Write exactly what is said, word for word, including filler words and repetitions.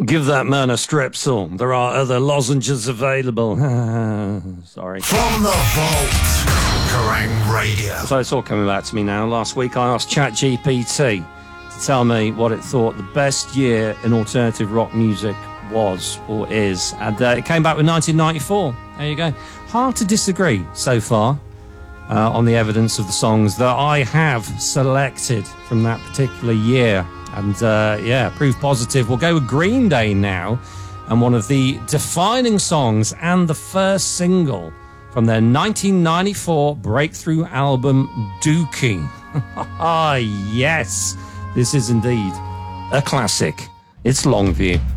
Give that man a Strepsil. There are other lozenges available. Sorry. From the vault, Kerrang Radio. So it's all coming back to me now. Last week I asked ChatGPT to tell me what it thought the best year in alternative rock music was or is. And uh, it came back with nineteen ninety-four. There you go. Hard to disagree so far uh, on the evidence of the songs that I have selected from that particular year. And, uh, yeah, proof positive. We'll go with Green Day now, and one of the defining songs and the first single from their nineteen ninety-four breakthrough album, Dookie. Ah, yes, this is indeed a classic. It's Longview.